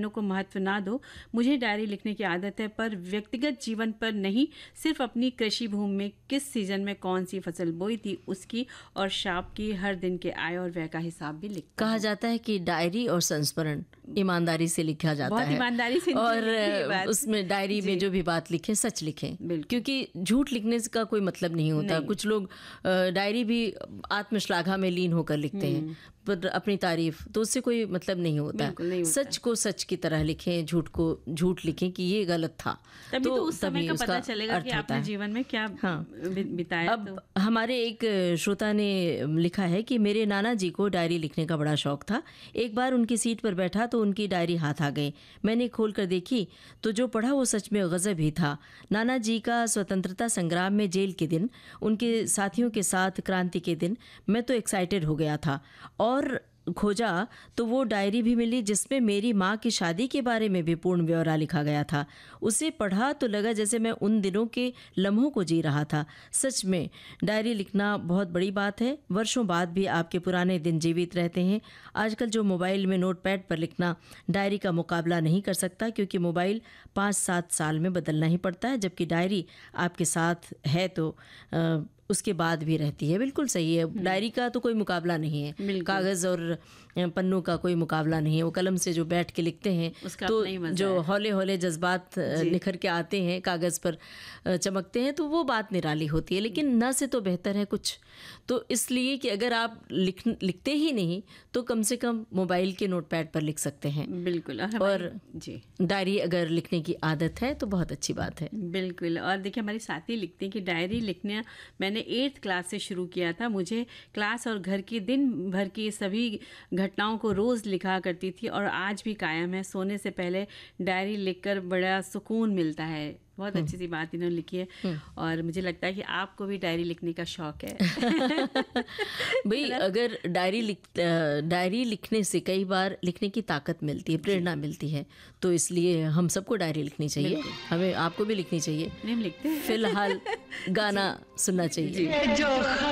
पन्नों को महत्व ना दो। मुझे डायरी लिखने की आदत है, पर व्यक्तिगत जीवन पर नहीं, सिर्फ अपनी कृषि भूमि में किस सीजन में कौन सी फसल बोई थी उसकी और शाप की, हर दिन के आय और व्यय का हिसाब भी लिखता कहा जाता है कि डायरी और संस्मरण ईमानदारी से लिखा जाता बहुत है, ईमानदारी से और उसमें डायरी में जो भी बात लिखें सच लिखें, क्योंकि झूठ लिखने का कोई मतलब नहीं होता। कुछ लोग डायरी भी आत्मश्लाघा में लीन होकर लिखते हैं, पर अपनी तारीफ, तो उससे कोई मतलब नहीं होता। सच को सच की तरह लिखें, झूठ को झूठ लिखें कि ये गलत था, तभी तो उस समय का पता चलेगा कि आपने जीवन में क्या बिताया। अब हमारे एक श्रोता ने लिखा है कि मेरे नाना जी को डायरी लिखने का बड़ा शौक था। एक बार उनकी सीट पर बैठा तो उनकी डायरी हाथ आ गई। मैंने खोल कर देखी तो जो पढ़ा वो सच में गजब ही था। नाना जी का स्वतंत्रता संग्राम में जेल के दिन, उनके साथियों के साथ क्रांति के दिन, मैं तो एक्साइटेड हो गया था और खोजा तो वो डायरी भी मिली जिसमें मेरी माँ की शादी के बारे में भी पूर्ण ब्यौरा लिखा गया था। उसे पढ़ा तो लगा जैसे मैं उन दिनों के लम्हों को जी रहा था। सच में डायरी लिखना बहुत बड़ी बात है। वर्षों बाद भी आपके पुराने दिन जीवित रहते हैं। आजकल जो मोबाइल में नोटपैड पर लिखना डायरी का मुकाबला नहीं कर सकता, क्योंकि मोबाइल 5-7 साल में बदलना ही पड़ता है, जबकि डायरी आपके साथ है तो उसके बाद भी रहती है। बिल्कुल सही है, डायरी का तो कोई मुकाबला नहीं है, कागज़ और पन्नों का कोई मुकाबला नहीं है। वो कलम से जो बैठ के लिखते हैं तो जो हौले हौले जज्बात निखर के आते हैं, कागज़ पर चमकते हैं, तो वो बात निराली होती है। लेकिन न से तो बेहतर है कुछ, तो इसलिए कि अगर आप लिखते ही नहीं तो कम से कम मोबाइल के नोटपैड पर लिख सकते हैं। बिल्कुल। और डायरी अगर लिखने की आदत है तो बहुत अच्छी बात है। बिल्कुल। और देखिए हमारी साथी लिखती हैं कि डायरी लिखना मैंने 8th क्लास से शुरू किया था। मुझे क्लास और घर की दिन भर की सभी घटनाओं को रोज़ लिखा करती थी और आज भी कायम है। सोने से पहले डायरी लिखकर बड़ा सुकून मिलता है। बहुत अच्छी सी बात इन्होंने लिखी है और मुझे लगता है कि आपको भी डायरी लिखने का शौक है। भाई अगर डायरी लिखने से कई बार लिखने की ताकत मिलती है, प्रेरणा मिलती है, तो इसलिए हम सबको डायरी लिखनी चाहिए। हमें आपको भी लिखनी चाहिए। नहीं, हम लिखते हैं। फिलहाल गाना सुनना चाहिए।